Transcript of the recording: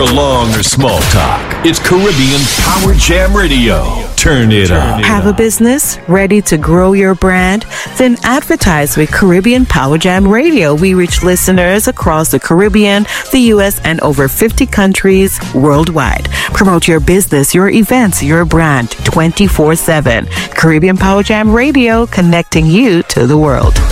for long or small talk. It's Caribbean Power Jam Radio. Turn it up. Have a business ready to grow your brand? Then advertise with Caribbean Power Jam Radio. We reach listeners across the Caribbean, the U.S., and over 50 countries worldwide. Promote your business, your events, your brand 24/7. Caribbean Power Jam Radio, connecting you to the world.